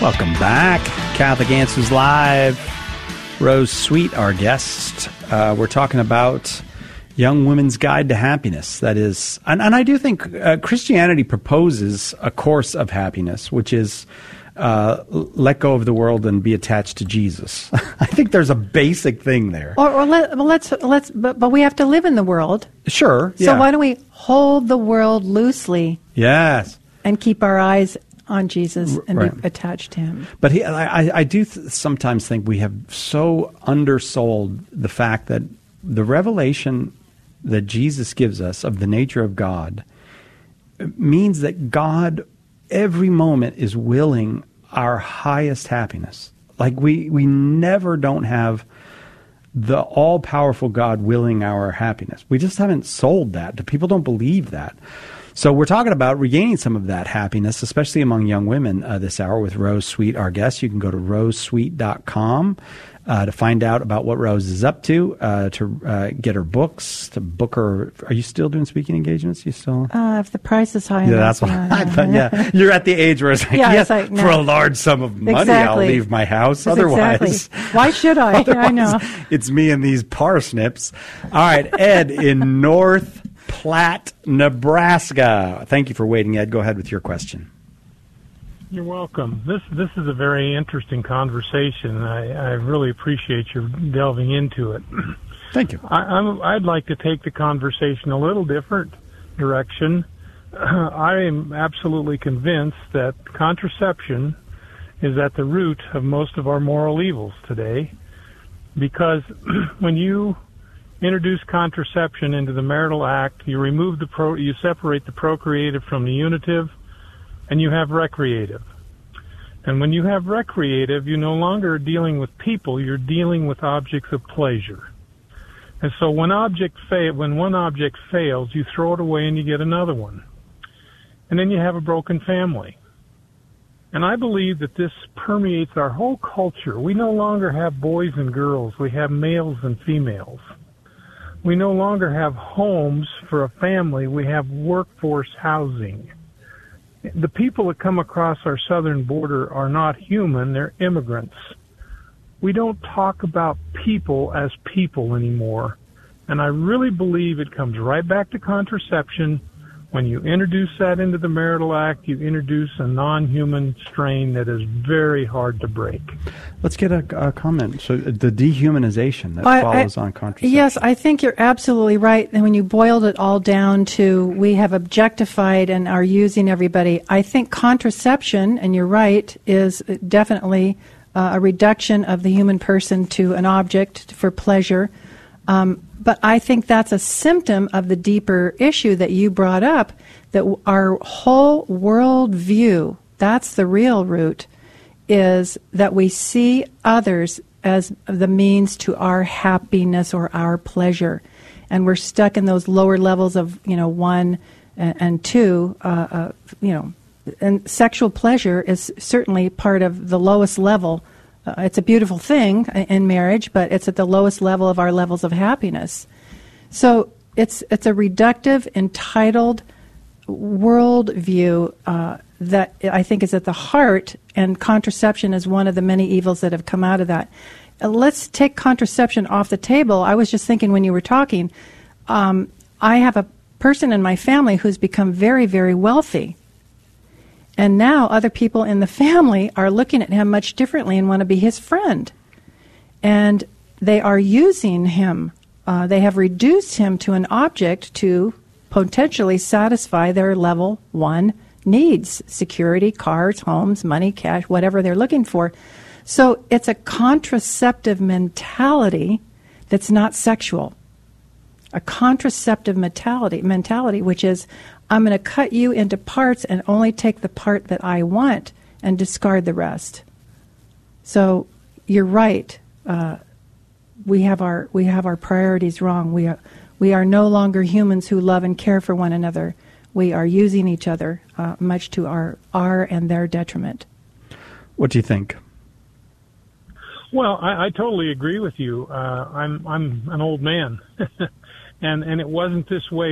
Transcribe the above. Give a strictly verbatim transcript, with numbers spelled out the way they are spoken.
Welcome back. Catholic Answers Live. Rose Sweet, our guest. Uh, we're talking about Young Women's Guide to Happiness. That is, and, and I do think uh, Christianity proposes a course of happiness, which is uh, let go of the world and be attached to Jesus. I think there's a basic thing there. Or, or let, well, let's let's, but, but we have to live in the world. Sure. So yeah. why don't we hold the world loosely? Yes. And keep our eyes on Jesus and right. be attached to him. But he, I, I do th- sometimes think we have so undersold the fact that the revelation that Jesus gives us of the nature of God means that God every moment is willing our highest happiness. Like we, we never don't have the all-powerful God willing our happiness. We just haven't sold that. People don't believe that. So we're talking about regaining some of that happiness, especially among young women uh, this hour with Rose Sweet, our guest. You can go to rose sweet dot com uh, to find out about what Rose is up to, uh, to uh, get her books, to book her. Are you still doing speaking engagements? You still? Uh, if the price is high yeah, enough. that's what I thought. Yeah, you're at the age where it's like, yeah, yeah it's like, no. for a large sum of money, exactly. I'll leave my house. That's Otherwise, exactly. Why should I? I know. It's me and these parsnips. All right, Ed in North Platte, Nebraska. Thank you for waiting, Ed. Go ahead with your question. You're welcome. This this is a very interesting conversation. I, I really appreciate your delving into it. Thank you. I, I'm, I'd like to take the conversation a little different direction. Uh, I am absolutely convinced that contraception is at the root of most of our moral evils today, because when you introduce contraception into the marital act, you remove the pro, you separate the procreative from the unitive, and you have recreative. And when you have recreative, you no longer are dealing with people, you're dealing with objects of pleasure. And so when object fa- when one object fails, you throw it away and you get another one. And then you have a broken family. And I believe that this permeates our whole culture. We no longer have boys and girls, we have males and females. We no longer have homes for a family. We have workforce housing. The people that come across our southern border are not human. They're immigrants. We don't talk about people as people anymore. And I really believe it comes right back to contraception. When you introduce that into the marital act, you introduce a non-human strain that is very hard to break. Let's get a, a comment. So the dehumanization that I, follows I, on contraception. Yes, I think you're absolutely right. And when you boiled it all down to we have objectified and are using everybody, I think contraception, and you're right, is definitely uh, a reduction of the human person to an object for pleasure. Um, but I think that's a symptom of the deeper issue that you brought up, that our whole world view, that's the real root, is that we see others as the means to our happiness or our pleasure. And we're stuck in those lower levels of, you know, one and, and two, uh, uh, you know, and sexual pleasure is certainly part of the lowest level. Uh, it's a beautiful thing in marriage, but it's at the lowest level of our levels of happiness. So it's it's a reductive, entitled worldview uh, that I think is at the heart, and contraception is one of the many evils that have come out of that. Uh, let's take contraception off the table. I was just thinking when you were talking, um, I have a person in my family who's become very, very wealthy. And now other people in the family are looking at him much differently and want to be his friend. And they are using him. Uh, they have reduced him to an object to potentially satisfy their level one needs: security, cars, homes, money, cash, whatever they're looking for. So it's a contraceptive mentality that's not sexual. A contraceptive mentality, mentality, which is, I'm going to cut you into parts and only take the part that I want and discard the rest. So you're right. Uh, we have our we have our priorities wrong. We are we are no longer humans who love and care for one another. We are using each other uh, much to our our and their detriment. What do you think? Well, I, I totally agree with you. Uh, I'm I'm an old man, and and it wasn't this way